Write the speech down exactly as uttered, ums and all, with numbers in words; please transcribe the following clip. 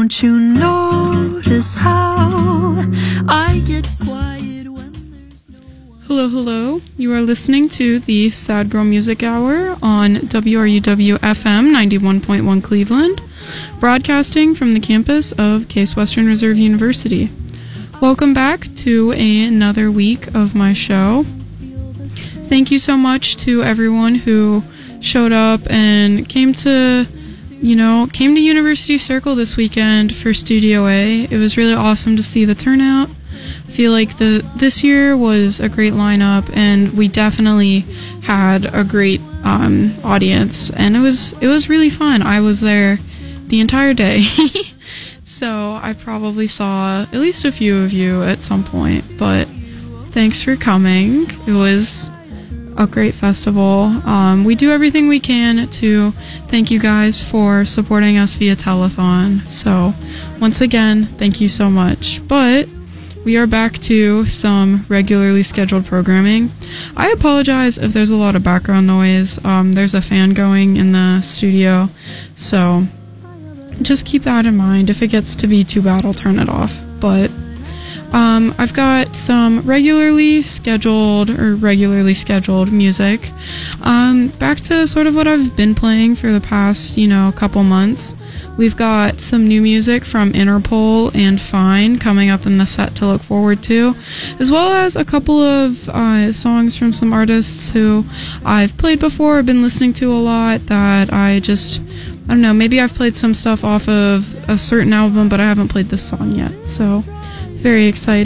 Don't you notice how I get quiet when there's no one? Hello, hello. You are listening to the Sad Girl Music Hour on W R U W F M ninety-one point one Cleveland, broadcasting from the campus of Case Western Reserve University. Welcome back to a, another week of my show. Thank you so much to everyone who showed up and came to, you know, came to University Circle this weekend for Studio A. It was really awesome to see the turnout. I feel like the this year was a great lineup, and we definitely had a great um, audience, and it was it was really fun. I was there the entire day, so I probably saw at least a few of you at some point, but thanks for coming. It was a great festival. Um, we do everything we can to thank you guys for supporting us via telethon. So once again, thank you so much. But we are back to some regularly scheduled programming. I apologize if there's a lot of background noise. Um, there's a fan going in the studio, so just keep that in mind. If it gets to be too bad, I'll turn it off. But Um, I've got some regularly scheduled or regularly scheduled music. Um, back to sort of what I've been playing for the past, you know, couple months. We've got some new music from Interpol and Fine coming up in the set to look forward to, as well as a couple of uh, songs from some artists who I've played before, I've been listening to a lot, that I just, I don't know, maybe I've played some stuff off of a certain album, but I haven't played this song yet, so very excited.